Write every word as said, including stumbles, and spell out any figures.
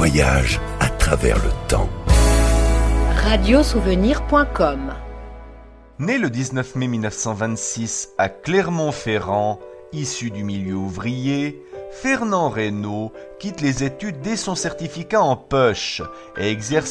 voyage à travers le temps. radiosouvenir point com. Né le dix-neuf mai mille neuf cent vingt-six à Clermont-Ferrand, issu du milieu ouvrier, Fernand Reynaud quitte les études dès son certificat en poche et exerce